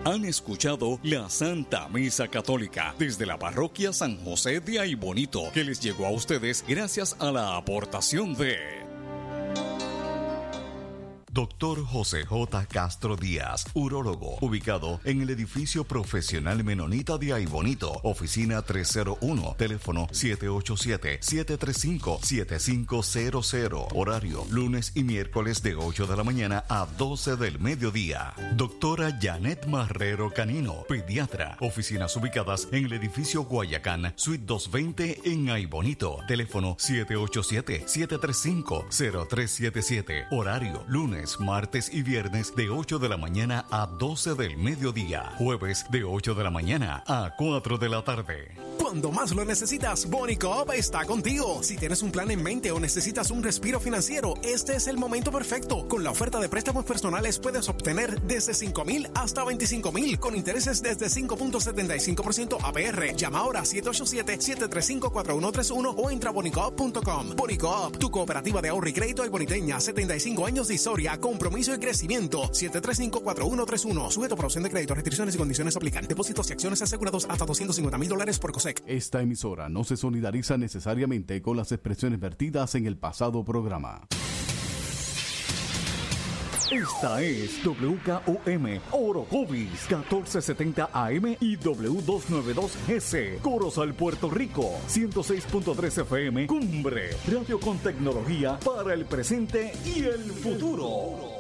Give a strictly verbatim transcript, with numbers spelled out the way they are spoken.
Han escuchado la Santa Misa Católica desde la parroquia San José de Aibonito, que les llegó a ustedes gracias a la aportación de Doctor José J. Castro Díaz, urólogo, ubicado en el edificio profesional menonita de Aibonito, oficina trescientos uno, teléfono siete ocho siete, siete tres cinco, siete cinco cero cero, horario lunes y miércoles de ocho de la mañana a doce del mediodía. Doctora Janet Marrero Canino, pediatra, oficinas ubicadas en el edificio Guayacán, suite doscientos veinte en Aibonito, teléfono siete ocho siete, siete tres cinco, cero tres siete siete, horario lunes, martes y viernes de ocho de la mañana a doce del mediodía, jueves de ocho de la mañana a cuatro de la tarde. Cuando más lo necesitas, Bonicoop está contigo. Si tienes un plan en mente o necesitas un respiro financiero, este es el momento perfecto. Con la oferta de préstamos personales puedes obtener desde cinco mil hasta veinticinco mil con intereses desde cinco punto setenta y cinco por ciento A P R. Llama ahora a siete ocho siete, siete tres cinco, cuatro uno tres uno o entra a bonicoop punto com. Bonicoop, tu cooperativa de ahorro y crédito aiboniteña, setenta y cinco años de historia, compromiso y crecimiento. siete tres cinco, cuatro uno tres uno. Sujeto por opción de crédito, restricciones y condiciones aplican. Depósitos y acciones asegurados hasta doscientos cincuenta mil dólares por COSEC. Esta emisora no se solidariza necesariamente con las expresiones vertidas en el pasado programa. Esta es W K O M Orocovis catorce setenta A M y W doscientos noventa y dos G C Corozal, Puerto Rico, ciento seis punto tres F M Cumbre, radio con tecnología para el presente y el futuro.